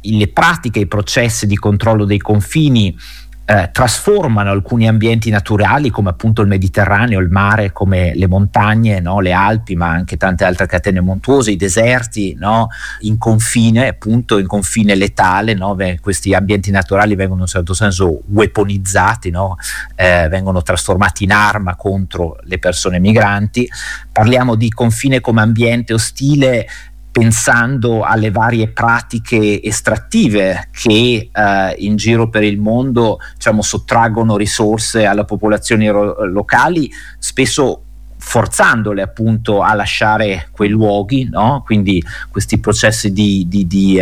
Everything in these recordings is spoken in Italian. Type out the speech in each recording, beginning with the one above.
le pratiche, i processi di controllo dei confini trasformano alcuni ambienti naturali come appunto il Mediterraneo, il mare, come le montagne, no? Le Alpi, ma anche tante altre catene montuose, i deserti, no? In confine, appunto in confine letale, no? Questi ambienti naturali vengono in un certo senso weaponizzati, no? Vengono trasformati in arma contro le persone migranti. Parliamo di confine come ambiente ostile pensando alle varie pratiche estrattive che in giro per il mondo, diciamo, sottraggono risorse alle popolazioni locali, spesso forzandole appunto a lasciare quei luoghi, no? Quindi questi processi di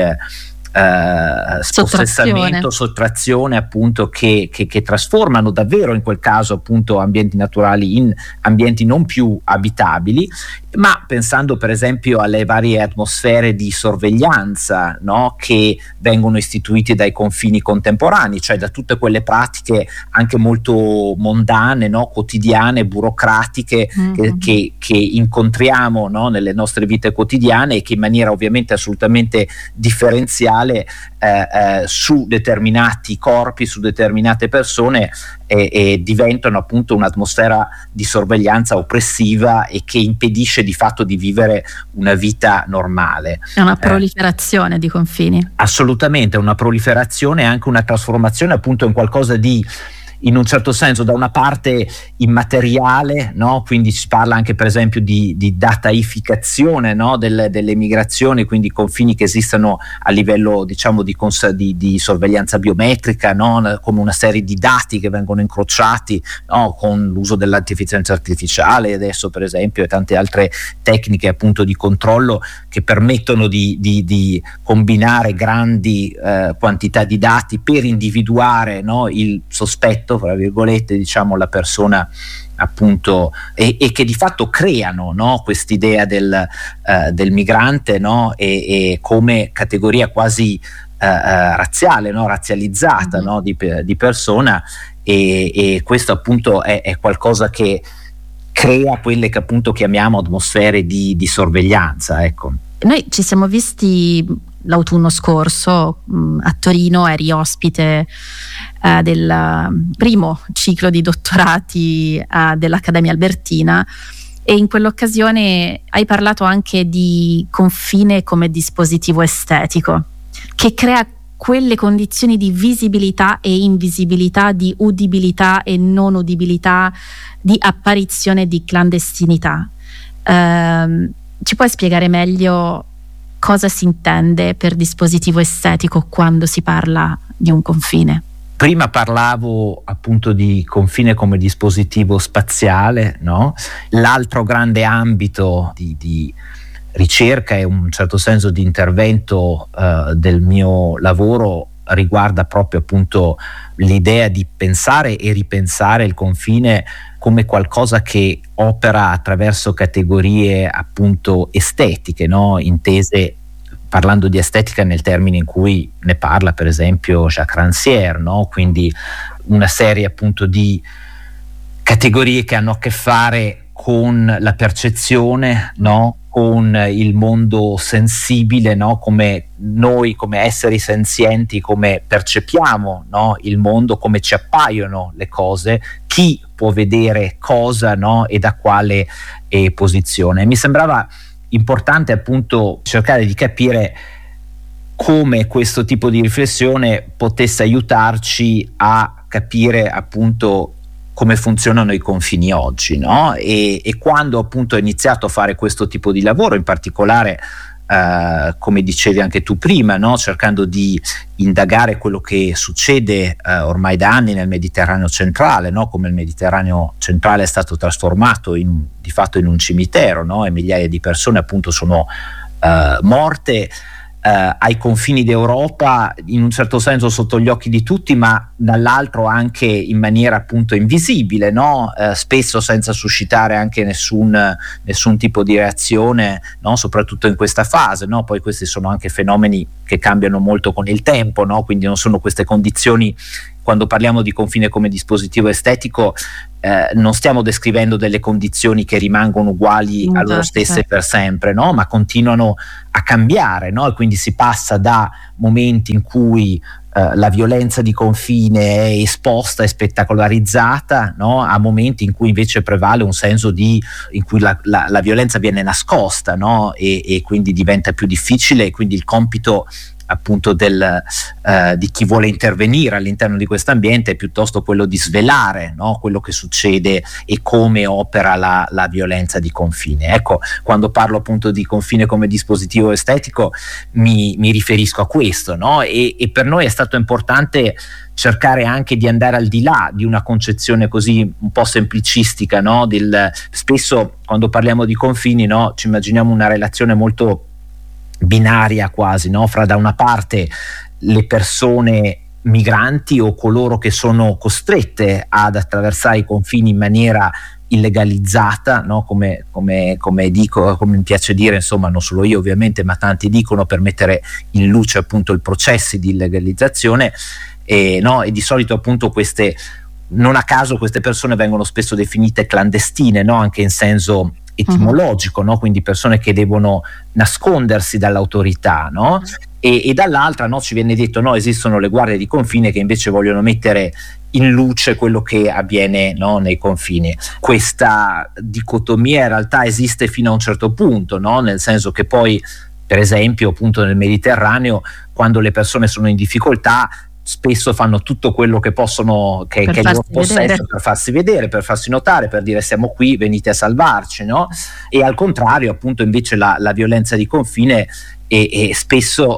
spossessamento, sottrazione appunto che trasformano davvero in quel caso appunto ambienti naturali in ambienti non più abitabili, ma pensando per esempio alle varie atmosfere di sorveglianza, no? Che vengono istituite dai confini contemporanei, cioè da tutte quelle pratiche anche molto mondane, no? Quotidiane, burocratiche, che incontriamo, no? Nelle nostre vite quotidiane, e che in maniera ovviamente assolutamente differenziale su determinati corpi, su determinate persone e diventano appunto un'atmosfera di sorveglianza oppressiva e che impedisce di fatto di vivere una vita normale. È una proliferazione di confini. Assolutamente, una proliferazione e anche una trasformazione appunto in qualcosa di, in un certo senso, da una parte immateriale, no? Quindi si parla anche per esempio di dataificazione, no? delle migrazioni, quindi confini che esistono a livello, diciamo, di sorveglianza biometrica, no? Come una serie di dati che vengono incrociati, no? Con l'uso dell'intelligenza artificiale adesso per esempio, e tante altre tecniche appunto di controllo che permettono di combinare grandi quantità di dati per individuare, no? Il sospetto, fra virgolette, diciamo, la persona appunto, e che di fatto creano, no? Quest'idea del migrante, no? E come categoria quasi razziale, no? Razzializzata, no? di persona, e questo appunto è qualcosa che crea quelle che appunto chiamiamo atmosfere di sorveglianza, ecco. Noi ci siamo visti l'autunno scorso a Torino, eri ospite del primo ciclo di dottorati dell'Accademia Albertina, e in quell'occasione hai parlato anche di confine come dispositivo estetico che crea quelle condizioni di visibilità e invisibilità, di udibilità e non udibilità, di apparizione e di clandestinità. Ci puoi spiegare meglio cosa si intende per dispositivo estetico quando si parla di un confine? Prima parlavo appunto di confine come dispositivo spaziale, no? L'altro grande ambito di ricerca e un certo senso di intervento del mio lavoro riguarda proprio appunto l'idea di pensare e ripensare il confine come qualcosa che opera attraverso categorie appunto estetiche, no? Intese, parlando di estetica nel termine in cui ne parla per esempio Jacques Rancière, no? Quindi una serie appunto di categorie che hanno a che fare con la percezione, no? Con il mondo sensibile, no? Come noi come esseri senzienti, come percepiamo, no? Il mondo, come ci appaiono le cose, chi può vedere cosa, no? E da quale posizione. Mi sembrava importante appunto cercare di capire come questo tipo di riflessione potesse aiutarci a capire appunto come funzionano i confini oggi, no? E quando appunto ho iniziato a fare questo tipo di lavoro, in particolare come dicevi anche tu prima, no? Cercando di indagare quello che succede ormai da anni nel Mediterraneo centrale, no? Come il Mediterraneo centrale è stato trasformato di fatto in un cimitero, no? E migliaia di persone appunto sono morte ai confini d'Europa, in un certo senso sotto gli occhi di tutti, ma dall'altro anche in maniera appunto invisibile, no? Spesso senza suscitare anche nessun tipo di reazione, no? Soprattutto in questa fase, no? Poi questi sono anche fenomeni che cambiano molto con il tempo, no? Quindi non sono queste condizioni quando parliamo di confine come dispositivo estetico non stiamo descrivendo delle condizioni che rimangono uguali a loro stesse per sempre, no? Ma continuano a cambiare, no? E quindi si passa da momenti in cui la violenza di confine è esposta e spettacolarizzata, no? A momenti in cui invece prevale un senso in cui la violenza viene nascosta, no? E quindi diventa più difficile, e quindi il compito appunto di chi vuole intervenire all'interno di questo ambiente è piuttosto quello di svelare, no? Quello che succede e come opera la violenza di confine. Ecco, quando parlo appunto di confine come dispositivo estetico mi riferisco a questo, no? E per noi è stato importante cercare anche di andare al di là di una concezione così un po' semplicistica, no? Spesso quando parliamo di confini, no, ci immaginiamo una relazione molto binaria quasi, no? Fra da una parte le persone migranti o coloro che sono costrette ad attraversare i confini in maniera illegalizzata, no? come dico, come mi piace dire, insomma, non solo io ovviamente, ma tanti dicono, per mettere in luce appunto i processi di illegalizzazione, e di solito appunto non a caso queste persone vengono spesso definite clandestine, no? Anche in senso etimologico, no? Quindi persone che devono nascondersi dall'autorità, no? E dall'altra, no, ci viene detto, no, esistono le guardie di confine che invece vogliono mettere in luce quello che avviene, no, nei confini. Questa dicotomia in realtà esiste fino a un certo punto, no? Nel senso che poi, per esempio, appunto nel Mediterraneo, quando le persone sono in difficoltà, spesso fanno tutto quello che possono, che è loro possesso, per farsi vedere, per farsi notare, per dire siamo qui, venite a salvarci, no? E al contrario, appunto, invece la violenza di confine e spesso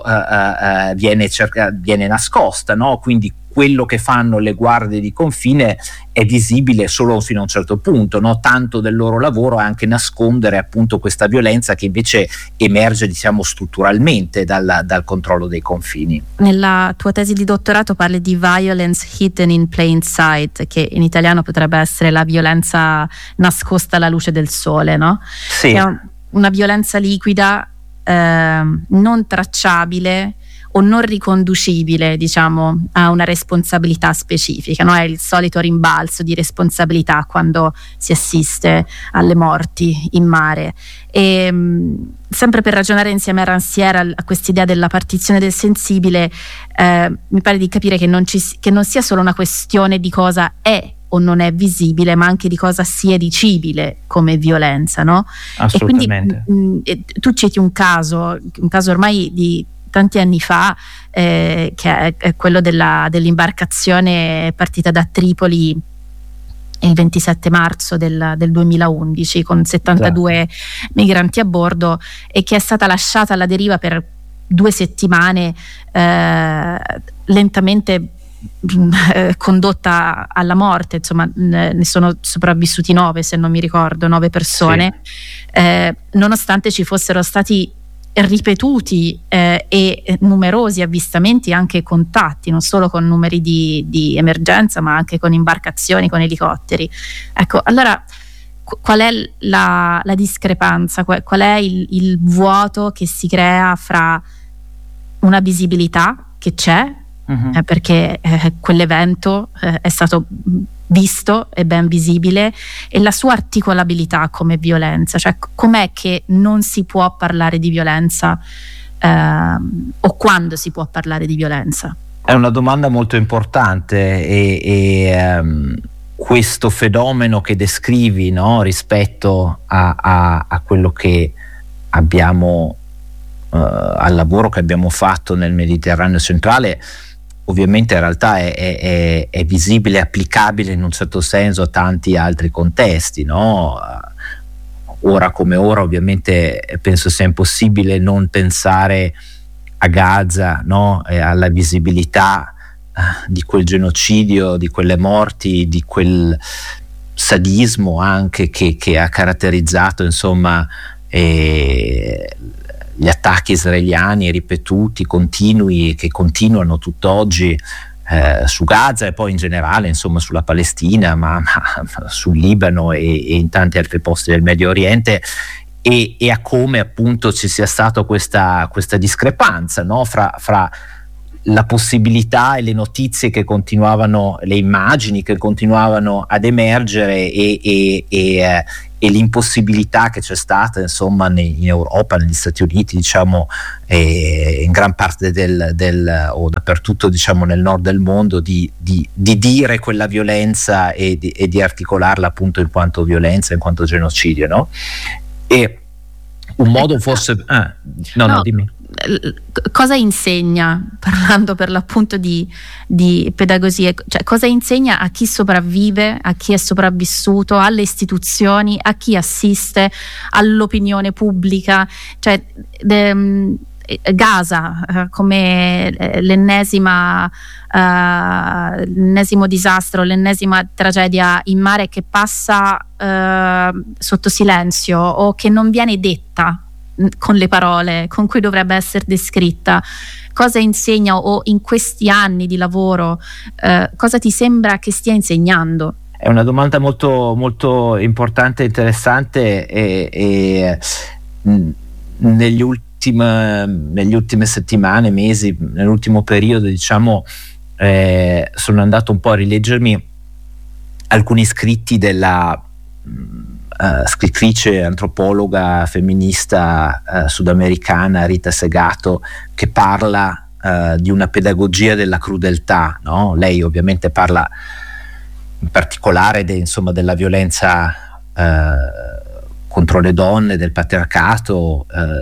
viene nascosta, no? Quindi quello che fanno le guardie di confine è visibile solo fino a un certo punto, no? Tanto del loro lavoro è anche nascondere appunto questa violenza che invece emerge, diciamo, strutturalmente dal controllo dei confini. Nella tua tesi di dottorato parli di violence hidden in plain sight, che in italiano potrebbe essere la violenza nascosta alla luce del sole, no? Sì. Che è una violenza liquida, non tracciabile o non riconducibile, diciamo, a una responsabilità specifica, no? È il solito rimbalzo di responsabilità quando si assiste alle morti in mare. E sempre per ragionare insieme a Rancière a quest'idea della partizione del sensibile, mi pare di capire che non sia solo una questione di cosa è o non è visibile, ma anche di cosa sia dicibile come violenza, no? Assolutamente. E quindi tu citi un caso ormai di tanti anni fa, che è quello dell'imbarcazione partita da Tripoli il 27 marzo del 2011 con 72 migranti a bordo, e che è stata lasciata alla deriva per 2 settimane, lentamente condotta alla morte. Insomma, ne sono sopravvissuti 9, se non mi ricordo, 9 persone, sì. Nonostante ci fossero stati ripetuti e numerosi avvistamenti, anche contatti, non solo con numeri di emergenza, ma anche con imbarcazioni, con elicotteri. Ecco, allora qual è la discrepanza, qual è il vuoto che si crea fra una visibilità che c'è, perché quell'evento è stato visto e ben visibile, e la sua articolabilità come violenza, cioè com'è che non si può parlare di violenza, o quando si può parlare di violenza? È una domanda molto importante, e questo fenomeno che descrivi, no, rispetto a quello che abbiamo, al lavoro che abbiamo fatto nel Mediterraneo centrale, ovviamente in realtà è visibile e applicabile in un certo senso a tanti altri contesti, no? Ora come ora ovviamente penso sia impossibile non pensare a Gaza, no? E alla visibilità di quel genocidio, di quelle morti, di quel sadismo anche che ha caratterizzato, insomma, gli attacchi israeliani ripetuti, continui, che continuano tutt'oggi su Gaza e poi in generale, insomma, sulla Palestina, ma sul Libano e in tanti altri posti del Medio Oriente, e a come appunto ci sia stata questa discrepanza, no? fra la possibilità e le notizie che continuavano, le immagini che continuavano ad emergere e l'impossibilità che c'è stata insomma in Europa, negli Stati Uniti, diciamo, e in gran parte o dappertutto, diciamo, nel nord del mondo, di dire quella violenza e di articolarla appunto in quanto violenza, in quanto genocidio, no? E un modo forse no, dimmi. Cosa insegna, parlando per l'appunto di pedagogia, cioè cosa insegna a chi sopravvive, a chi è sopravvissuto, alle istituzioni, a chi assiste, all'opinione pubblica, cioè Gaza come l'ennesimo disastro, l'ennesima tragedia in mare che passa sotto silenzio o che non viene detta con le parole con cui dovrebbe essere descritta. Cosa insegna, o in questi anni di lavoro cosa ti sembra che stia insegnando? È una domanda molto, molto importante e interessante, e negli ultime settimane, mesi, nell'ultimo periodo, diciamo, sono andato un po' a rileggermi alcuni scritti della scrittrice, antropologa, femminista sudamericana Rita Segato, che parla di una pedagogia della crudeltà, no? Lei ovviamente parla in particolare della violenza contro le donne, del patriarcato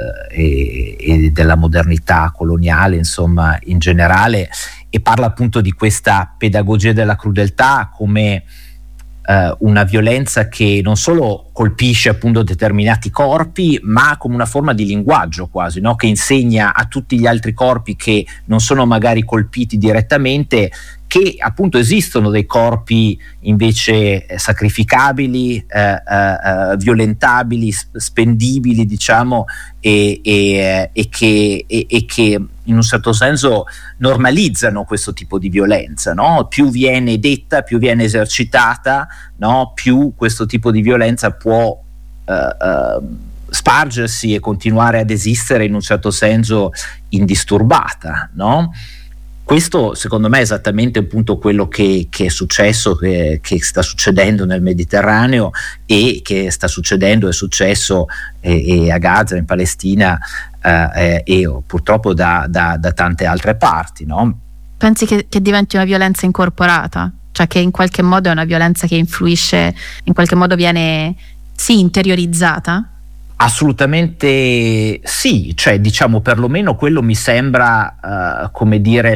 e della modernità coloniale, insomma, in generale, e parla appunto di questa pedagogia della crudeltà come una violenza che non solo colpisce appunto determinati corpi, ma come una forma di linguaggio quasi, no? Che insegna a tutti gli altri corpi che non sono magari colpiti direttamente che appunto esistono dei corpi invece sacrificabili, violentabili, spendibili, diciamo, e che in un certo senso normalizzano questo tipo di violenza, no? Più viene detta, più viene esercitata, no? Più questo tipo di violenza può spargersi e continuare ad esistere in un certo senso indisturbata, no? Questo secondo me è esattamente appunto quello che è successo, che sta succedendo nel Mediterraneo, e che sta succedendo, è successo a Gaza, in Palestina, e purtroppo da tante altre parti, no? Pensi che diventi una violenza incorporata? Cioè che in qualche modo è una violenza che influisce, in qualche modo viene interiorizzata? Assolutamente sì, cioè diciamo perlomeno quello mi sembra come dire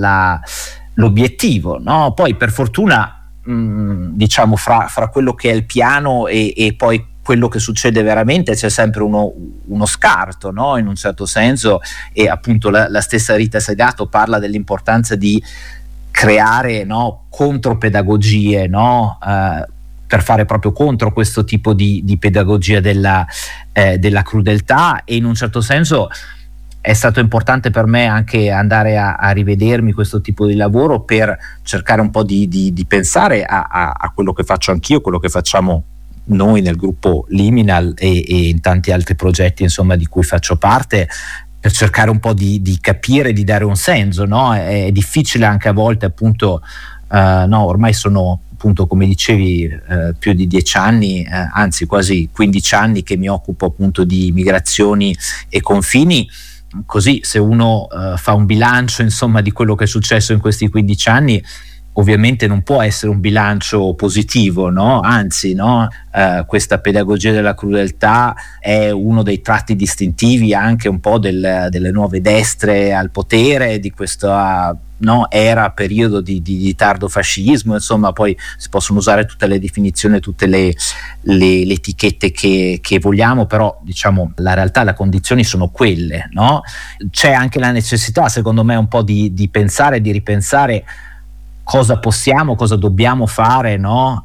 l'obiettivo, no? Poi per fortuna diciamo fra quello che è il piano e poi quello che succede veramente c'è sempre uno scarto, no? In un certo senso, e appunto la stessa Rita Segato parla dell'importanza di creare, no, contropedagogie, no? Per fare proprio contro questo tipo di pedagogia della crudeltà, e in un certo senso è stato importante per me anche andare a rivedermi questo tipo di lavoro per cercare un po' di pensare a quello che faccio anch'io, quello che facciamo noi nel gruppo Liminal e in tanti altri progetti, insomma, di cui faccio parte, per cercare un po' di capire, di dare un senso, no? È difficile anche a volte, appunto, no, ormai sono appunto, come dicevi, più di 10 anni, anzi quasi 15 anni che mi occupo appunto di migrazioni e confini. Così, se uno fa un bilancio, insomma, di quello che è successo in questi 15 anni, ovviamente non può essere un bilancio positivo, no? Anzi, no? Questa pedagogia della crudeltà è uno dei tratti distintivi anche un po' delle nuove destre al potere, di questa, no, periodo di tardo fascismo, insomma. Poi si possono usare tutte le definizioni, tutte le etichette che vogliamo, però diciamo la realtà, le condizioni sono quelle, no? C'è anche la necessità, secondo me, un po' di pensare, di ripensare cosa possiamo, cosa dobbiamo fare, no?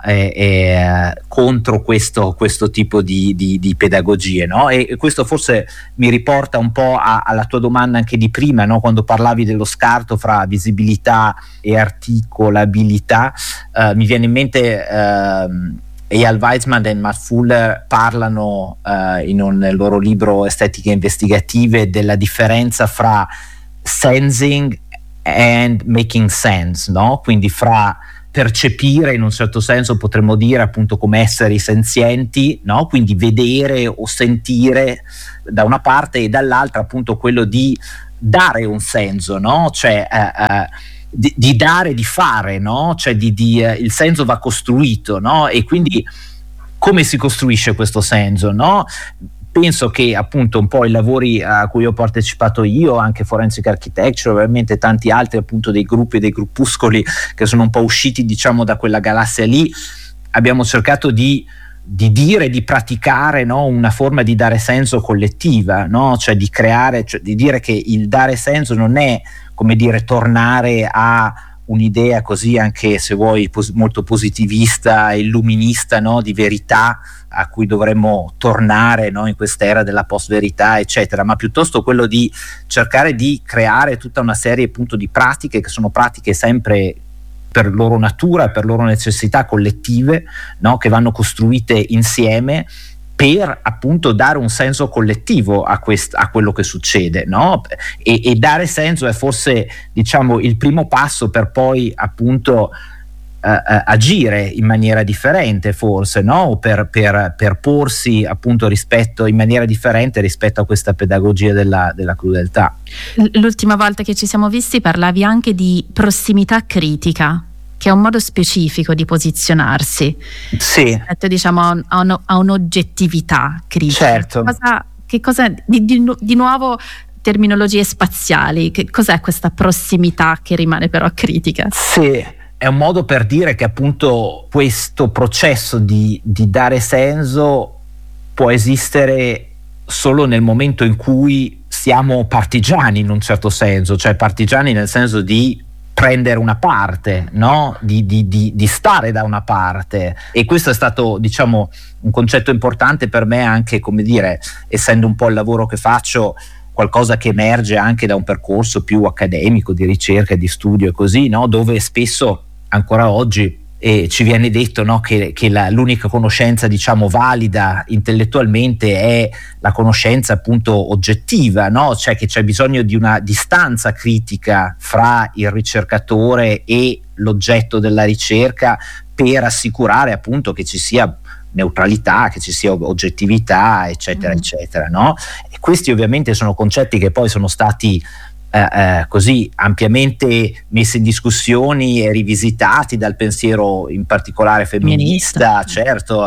Contro questo tipo di pedagogie, no? E questo forse mi riporta un po' alla tua domanda anche di prima, no? Quando parlavi dello scarto fra visibilità e articolabilità, mi viene in mente Eyal Weizman e Matt Fuller parlano nel loro libro Estetiche investigative della differenza fra sensing and making sense, no? Quindi fra percepire, in un certo senso potremmo dire appunto come esseri senzienti, no? Quindi vedere o sentire da una parte, e dall'altra appunto quello di dare un senso, no? Cioè di dare, di fare, no? Cioè il senso va costruito, no? E quindi come si costruisce questo senso, no? Penso che appunto un po' i lavori a cui ho partecipato io, anche Forensic Architecture, ovviamente tanti altri appunto dei gruppi e dei gruppuscoli che sono un po' usciti diciamo da quella galassia lì, abbiamo cercato di dire, di praticare, no? Una forma di dare senso collettiva, no? Cioè di creare, cioè di dire che il dare senso non è, come dire, tornare a un'idea così, anche se vuoi molto positivista, illuminista, no? Di verità a cui dovremmo tornare, no? In quest'era della post-verità eccetera, ma piuttosto quello di cercare di creare tutta una serie appunto di pratiche che sono pratiche sempre per loro natura, per loro necessità collettive, no? Che vanno costruite insieme per appunto dare un senso collettivo a quello che succede, no? E dare senso è forse diciamo il primo passo per poi appunto agire in maniera differente, forse, no? O per porsi appunto in maniera differente rispetto a questa pedagogia della crudeltà. L'ultima volta che ci siamo visti parlavi anche di prossimità critica, che è un modo specifico di posizionarsi. Sì. Diciamo a un'oggettività critica. Certo. Che cosa di nuovo terminologie spaziali, che cos'è questa prossimità che rimane però critica? Sì, è un modo per dire che appunto questo processo di dare senso può esistere solo nel momento in cui siamo partigiani, in un certo senso, cioè partigiani nel senso di prendere una parte, no? Di stare da una parte. E questo è stato diciamo un concetto importante per me, anche, come dire, essendo un po' il lavoro che faccio qualcosa che emerge anche da un percorso più accademico di ricerca e di studio e così, no? Dove spesso ancora oggi ci viene detto, no, che l'unica conoscenza diciamo valida intellettualmente è la conoscenza appunto oggettiva, no? Cioè che c'è bisogno di una distanza critica fra il ricercatore e l'oggetto della ricerca per assicurare appunto che ci sia neutralità, che ci sia oggettività eccetera eccetera, no? E questi ovviamente sono concetti che poi sono stati così ampiamente messi in discussione e rivisitati dal pensiero in particolare femminista, certo,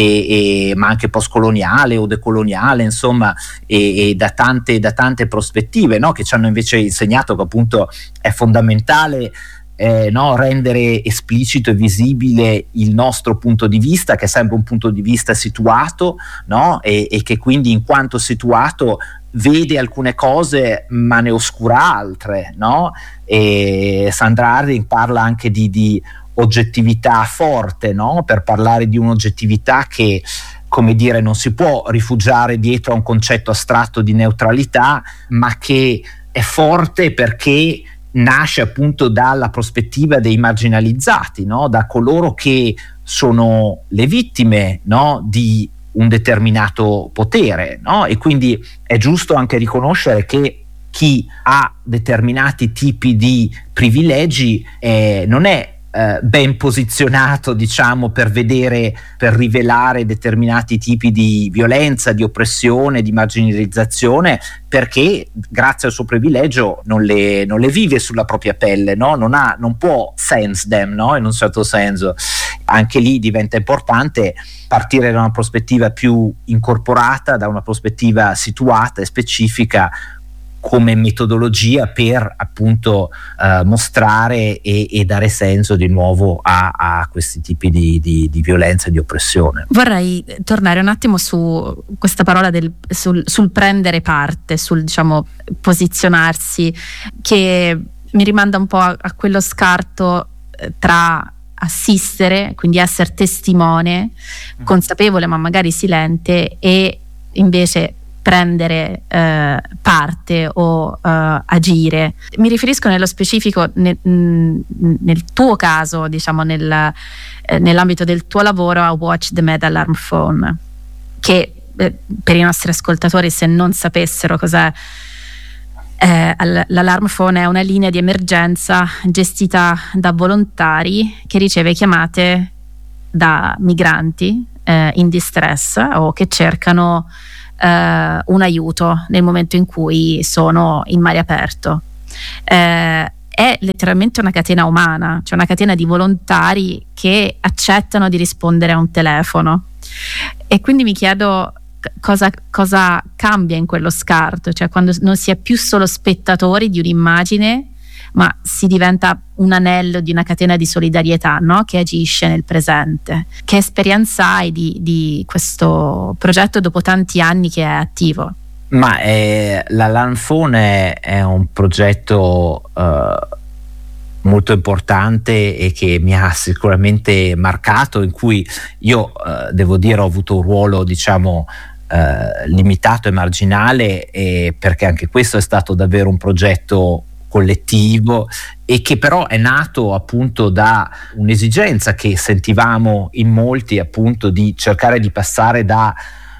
ma anche postcoloniale o decoloniale, insomma, e da tante prospettive, no? Che ci hanno invece insegnato che appunto è fondamentale no, rendere esplicito e visibile il nostro punto di vista, che è sempre un punto di vista situato, no? E che quindi in quanto situato vede alcune cose ma ne oscura altre, no? E Sandra Harding parla anche di oggettività forte, no? Per parlare di un'oggettività che, come dire, non si può rifugiare dietro a un concetto astratto di neutralità, ma che è forte perché nasce appunto dalla prospettiva dei marginalizzati, no? Da coloro che sono le vittime, no? Di un determinato potere, no? E quindi è giusto anche riconoscere che chi ha determinati tipi di privilegi non è ben posizionato, diciamo, per rivelare determinati tipi di violenza, di oppressione, di marginalizzazione, perché grazie al suo privilegio non le vive sulla propria pelle, no? Non può sense them, no? In un certo senso. Anche lì diventa importante partire da una prospettiva più incorporata, da una prospettiva situata e specifica come metodologia per appunto mostrare e dare senso di nuovo a questi tipi di violenza e di oppressione. Vorrei tornare un attimo su questa parola sul prendere parte, sul, diciamo, posizionarsi, che mi rimanda un po' a quello scarto tra assistere, quindi essere testimone, consapevole ma magari silente, e invece prendere parte o agire. Mi riferisco nello specifico nel tuo caso, diciamo nell'ambito del tuo lavoro, a Watch the Med Alarm Phone, che per i nostri ascoltatori, se non sapessero cos'è, L'alarm phone è una linea di emergenza gestita da volontari che riceve chiamate da migranti in distress o che cercano un aiuto nel momento in cui sono in mare aperto. È letteralmente una catena umana, cioè una catena di volontari che accettano di rispondere a un telefono. E quindi mi chiedo cosa cambia in quello scarto, cioè quando non si è più solo spettatori di un'immagine, ma si diventa un anello di una catena di solidarietà, no? Che agisce nel presente. Che esperienza hai di questo progetto dopo tanti anni che è attivo? Ma l'Alarm Phone è un progetto molto importante e che mi ha sicuramente marcato, in cui io devo dire ho avuto un ruolo, diciamo, limitato e marginale, perché anche questo è stato davvero un progetto collettivo e che però è nato appunto da un'esigenza che sentivamo in molti, appunto, di cercare di passare da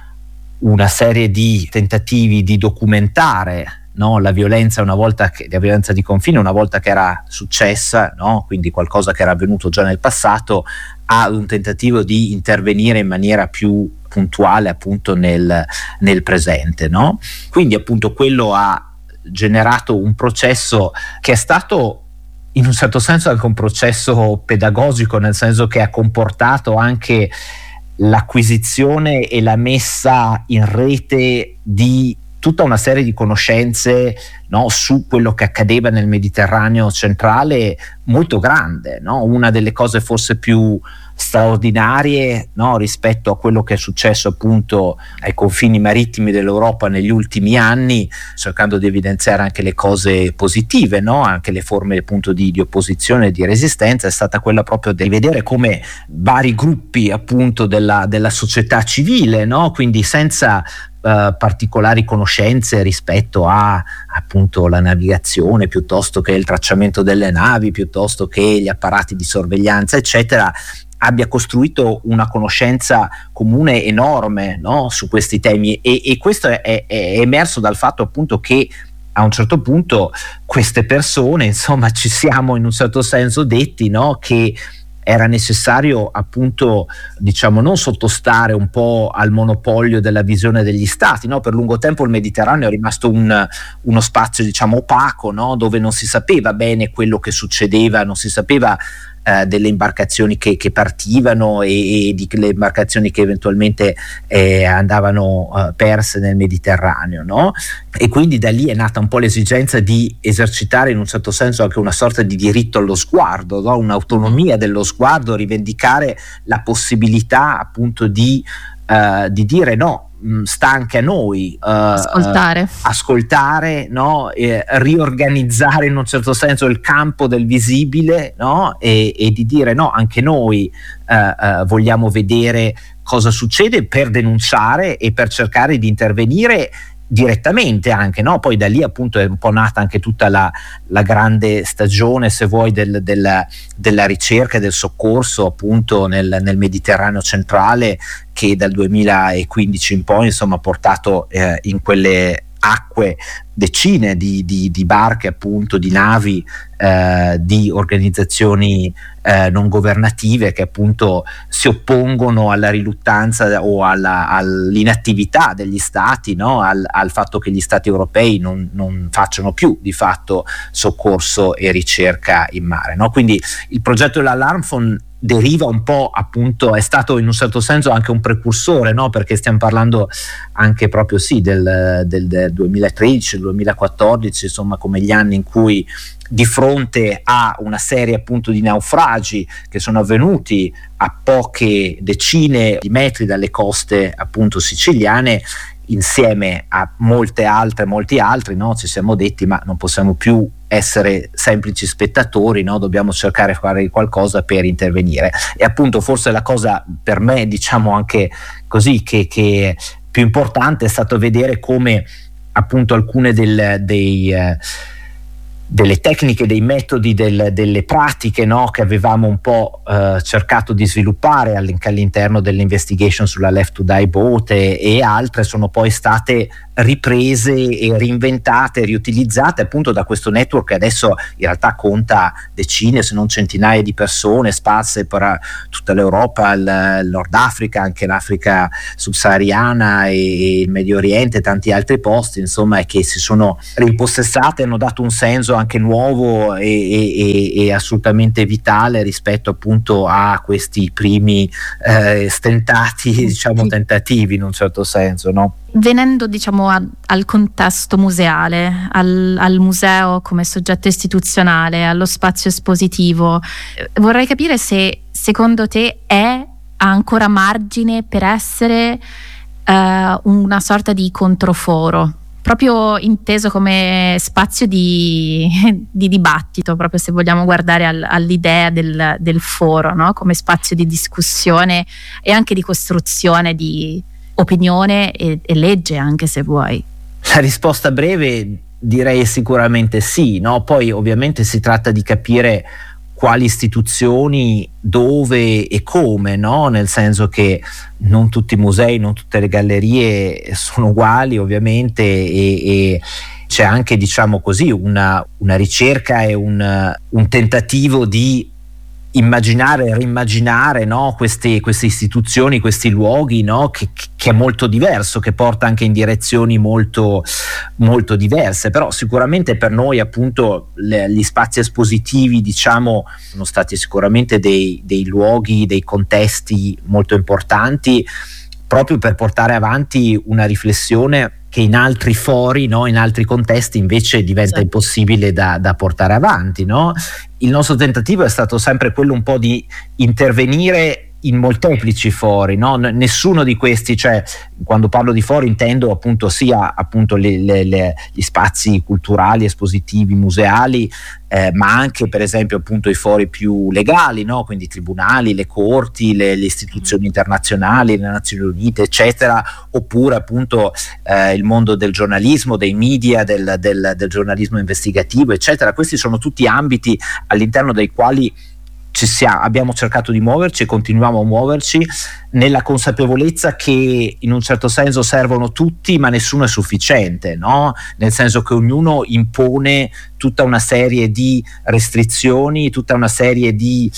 una serie di tentativi di documentare, no, la violenza la violenza di confine una volta che era successa, no, quindi qualcosa che era avvenuto già nel passato, a un tentativo di intervenire in maniera più puntuale appunto nel presente, no? Quindi appunto quello ha generato un processo che è stato in un certo senso anche un processo pedagogico, nel senso che ha comportato anche l'acquisizione e la messa in rete di tutta una serie di conoscenze, no, su quello che accadeva nel Mediterraneo centrale, molto grande, no? Una delle cose forse più straordinarie, no, rispetto a quello che è successo appunto ai confini marittimi dell'Europa negli ultimi anni, cercando di evidenziare anche le cose positive, no? Anche le forme appunto di opposizione e di resistenza, è stata quella proprio di vedere come vari gruppi appunto della società civile, no? Quindi senza particolari conoscenze rispetto a appunto la navigazione, piuttosto che il tracciamento delle navi, piuttosto che gli apparati di sorveglianza eccetera, abbia costruito una conoscenza comune enorme, no, su questi temi, e questo è emerso dal fatto appunto che a un certo punto queste persone, insomma, ci siamo in un certo senso detti, no, che era necessario appunto, diciamo, non sottostare un po' al monopolio della visione degli stati, no? Per lungo tempo il Mediterraneo è rimasto uno spazio, diciamo, opaco, no? Dove non si sapeva bene quello che succedeva, non si sapeva delle imbarcazioni che partivano e di le imbarcazioni che eventualmente andavano perse nel Mediterraneo, no? E quindi da lì è nata un po' l'esigenza di esercitare in un certo senso anche una sorta di diritto allo sguardo, no? Un'autonomia dello sguardo, rivendicare la possibilità appunto di dire no, sta anche a noi ascoltare, no? Riorganizzare in un certo senso il campo del visibile, no? E di dire no, anche noi vogliamo vedere cosa succede, per denunciare e per cercare di intervenire direttamente anche, no? Poi da lì appunto è un po' nata anche tutta la grande stagione, se vuoi, della ricerca e del soccorso appunto nel Mediterraneo centrale, che dal 2015 in poi, insomma, ha portato in quelle acque decine di barche, appunto, di navi, di organizzazioni non governative che appunto si oppongono alla riluttanza o all'inattività degli stati, no? al fatto che gli stati europei non facciano più di fatto soccorso e ricerca in mare, no? Quindi il progetto dell'Alarm Phone deriva un po', appunto, è stato in un certo senso anche un precursore, no? Perché stiamo parlando anche proprio del 2013-2014, insomma, come gli anni in cui, di fronte a una serie appunto di naufragi che sono avvenuti a poche decine di metri dalle coste appunto siciliane, insieme a molti altri, no? Ci siamo detti, ma non possiamo più essere semplici spettatori, no? Dobbiamo cercare di fare qualcosa per intervenire. E appunto forse la cosa per me, diciamo, anche così che più importante è stato vedere come appunto alcune delle tecniche, dei metodi, delle pratiche, no, che avevamo un po' cercato di sviluppare all'interno dell'investigation sulla Left to Die boat e altre, sono poi state riprese e reinventate, riutilizzate appunto da questo network che adesso in realtà conta decine se non centinaia di persone sparse per tutta l'Europa, il Nord Africa, anche l'Africa subsahariana e il Medio Oriente e tanti altri posti, insomma, che si sono rimpossessate, hanno dato un senso anche nuovo e assolutamente vitale rispetto appunto a questi primi stentati, diciamo, tentativi in un certo senso, no? Venendo, diciamo, al contesto museale, al museo come soggetto istituzionale, allo spazio espositivo, vorrei capire se secondo te ha ancora margine per essere una sorta di controforo, proprio inteso come spazio di dibattito, proprio se vogliamo guardare all'idea del foro, no? Come spazio di discussione e anche di costruzione di opinione e legge, anche se vuoi. La risposta breve direi sicuramente sì, no? Poi ovviamente si tratta di capire quali istituzioni, dove e come, no? Nel senso che non tutti i musei, non tutte le gallerie sono uguali ovviamente e c'è anche, diciamo così, una ricerca e un tentativo di immaginare, rimmaginare, no? queste istituzioni, questi luoghi, no? che è molto diverso, che porta anche in direzioni molto, molto diverse, però sicuramente per noi appunto gli spazi espositivi, diciamo, sono stati sicuramente dei luoghi, dei contesti molto importanti proprio per portare avanti una riflessione che in altri fori, no, in altri contesti invece diventa impossibile da portare avanti, no? Il nostro tentativo è stato sempre quello un po' di intervenire in molteplici fori, no? Nessuno di questi, cioè quando parlo di fori intendo appunto sia appunto gli spazi culturali, espositivi, museali, ma anche per esempio appunto i fori più legali, no? Quindi i tribunali, le corti, le istituzioni internazionali, le Nazioni Unite, eccetera, oppure appunto il mondo del giornalismo, dei media, del giornalismo investigativo, eccetera. Questi sono tutti ambiti all'interno dei quali abbiamo cercato di muoverci e continuiamo a muoverci nella consapevolezza che in un certo senso servono tutti, ma nessuno è sufficiente, no? Nel senso che ognuno impone tutta una serie di restrizioni, tutta una serie di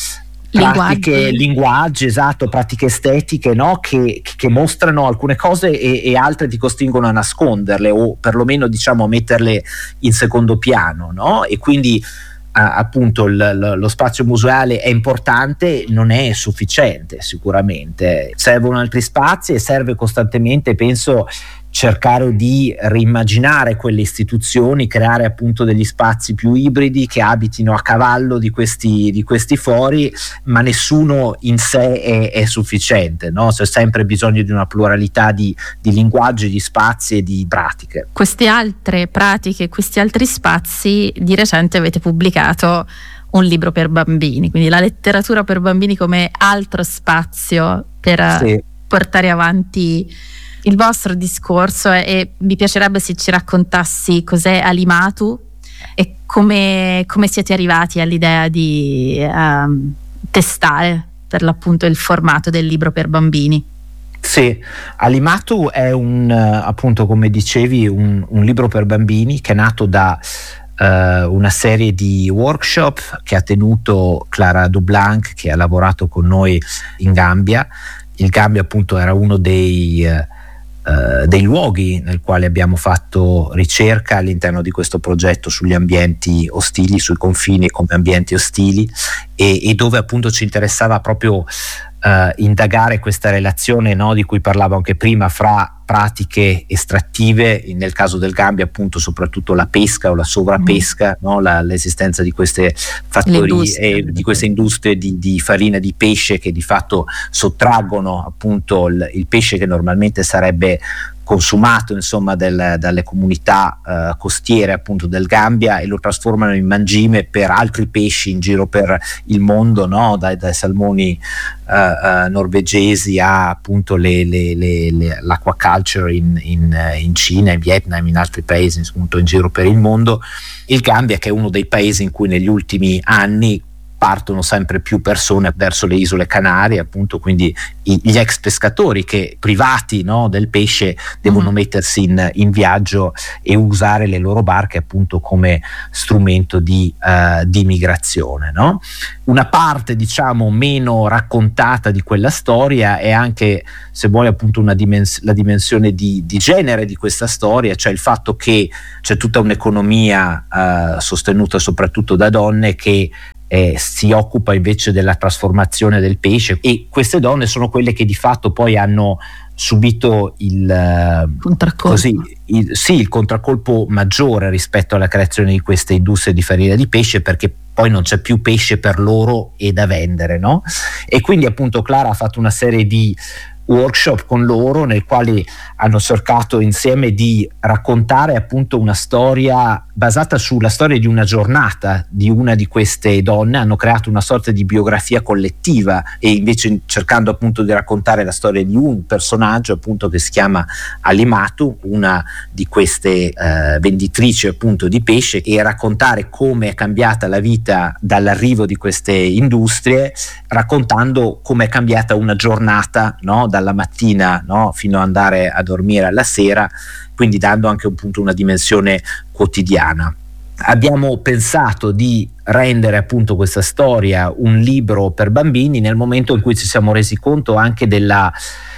linguaggi, esatto, pratiche estetiche, no? che mostrano alcune cose e altre ti costringono a nasconderle o perlomeno, diciamo, a metterle in secondo piano, no? E quindi appunto lo spazio museale è importante, non è sufficiente, sicuramente servono altri spazi e serve costantemente, penso, cercare di reimmaginare quelle istituzioni, creare appunto degli spazi più ibridi che abitino a cavallo di questi fori, ma nessuno in sé è sufficiente, no? C'è sempre bisogno di una pluralità di linguaggi, di spazi e di pratiche. Queste altre pratiche, questi altri spazi, di recente avete pubblicato un libro per bambini, quindi la letteratura per bambini come altro spazio per portare avanti il vostro discorso, e mi piacerebbe se ci raccontassi cos'è Alimatu e come siete arrivati all'idea di testare per l'appunto il formato del libro per bambini. Sì, Alimatu è appunto, come dicevi, un libro per bambini che è nato da una serie di workshop che ha tenuto Clara Dublanc, che ha lavorato con noi in Gambia. Il Gambia appunto era uno dei luoghi nel quale abbiamo fatto ricerca all'interno di questo progetto sugli ambienti ostili, sui confini come ambienti ostili, e dove appunto ci interessava proprio indagare questa relazione, no, di cui parlavo anche prima, fra pratiche estrattive, nel caso del Gambia appunto soprattutto la pesca o la sovrapesca, no, l'esistenza di queste fattorie e di queste industrie di farina di pesce che di fatto sottraggono appunto il pesce che normalmente sarebbe consumato, insomma, dalle comunità costiere appunto del Gambia, e lo trasformano in mangime per altri pesci in giro per il mondo, no? dai salmoni norvegesi a appunto l'aquaculture in Cina, in Vietnam, in altri paesi appunto in giro per il mondo. Il Gambia, che è uno dei paesi in cui negli ultimi anni, partono sempre più persone verso le isole Canarie, appunto, quindi gli ex pescatori che privati, no, del pesce devono mettersi in viaggio e usare le loro barche appunto come strumento di migrazione, no? Una parte, diciamo, meno raccontata di quella storia è anche, se vuoi, appunto la dimensione di genere di questa storia, cioè il fatto che c'è tutta un'economia sostenuta soprattutto da donne che si occupa invece della trasformazione del pesce, e queste donne sono quelle che di fatto poi hanno subito il contraccolpo maggiore rispetto alla creazione di queste industrie di farina di pesce, perché poi non c'è più pesce per loro e da vendere, no? E quindi appunto Clara ha fatto una serie di workshop con loro nel quali hanno cercato insieme di raccontare appunto una storia basata sulla storia di una giornata di una di queste donne. Hanno creato una sorta di biografia collettiva, e invece cercando appunto di raccontare la storia di un personaggio appunto che si chiama Alimatu, una di queste venditrici appunto di pesce, e raccontare come è cambiata la vita dall'arrivo di queste industrie, raccontando come è cambiata una giornata, no? Dalla mattina, no? Fino ad andare a dormire alla sera, quindi dando anche appunto una dimensione quotidiana. Abbiamo pensato di rendere appunto questa storia un libro per bambini nel momento in cui ci siamo resi conto anche della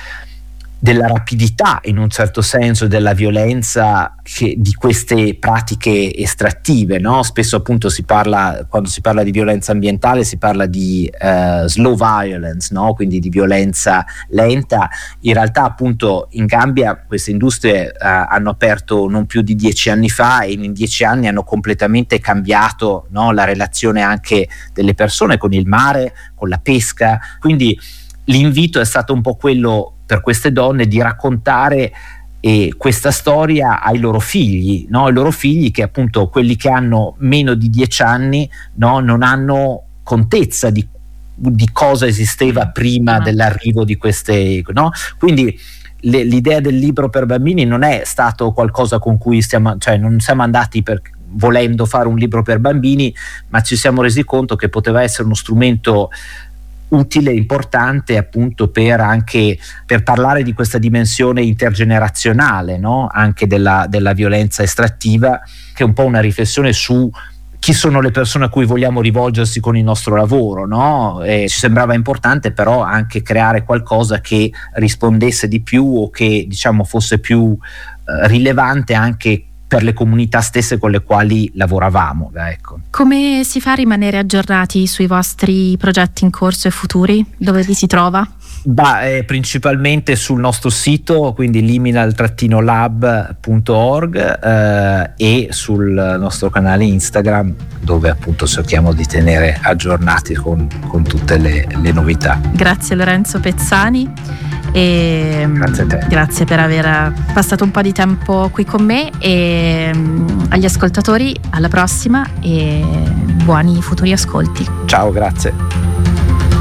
rapidità, in un certo senso, della violenza di queste pratiche estrattive, no? Spesso appunto quando si parla di violenza ambientale si parla di slow violence, no? Quindi di violenza lenta. In realtà appunto in Gambia queste industrie hanno aperto non più di 10 anni fa, e in 10 anni hanno completamente cambiato, no? La relazione anche delle persone con il mare, con la pesca. Quindi l'invito è stato un po' quello per queste donne di raccontare questa storia ai loro figli, no? I loro figli, che appunto quelli che hanno meno di 10 anni, no? Non hanno contezza di cosa esisteva prima dell'arrivo di queste, no? Quindi l'idea del libro per bambini non è stato qualcosa con cui non siamo andati volendo fare un libro per bambini, ma ci siamo resi conto che poteva essere uno strumento utile, importante appunto per parlare di questa dimensione intergenerazionale, no? Anche della violenza estrattiva, che è un po' una riflessione su chi sono le persone a cui vogliamo rivolgersi con il nostro lavoro, no? E ci sembrava importante però anche creare qualcosa che rispondesse di più, o che diciamo fosse più rilevante anche per le comunità stesse con le quali lavoravamo, ecco. Come si fa a rimanere aggiornati sui vostri progetti in corso e futuri? Dove vi si trova? Principalmente sul nostro sito, quindi liminal-lab.org, e sul nostro canale Instagram, dove appunto cerchiamo di tenere aggiornati con tutte le novità. Grazie Lorenzo Pezzani, e grazie a te. Grazie per aver passato un po' di tempo qui con me, e agli ascoltatori alla prossima e buoni futuri ascolti. Ciao, grazie.